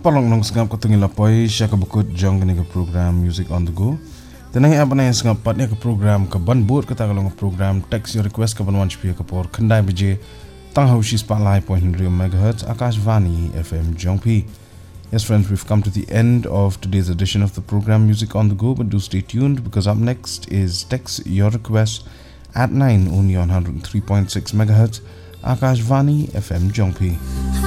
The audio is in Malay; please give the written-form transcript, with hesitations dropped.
palong nong sngap ko tungila poi siya kabukut jong ni program Music on the Go. Tenang apa na sngap patnya ke program ka banbut ka tagalong program text your request ka banwan chpia ka por khandai bije tang haushi spotlight 0.3 MHz Akashvani FM Jongpi. Yes friends, we've come to the end of today's edition of the program Music on the Go, but do stay tuned because up next is text your request at 9 only on 103.6 MHz Akashvani FM Jongpi.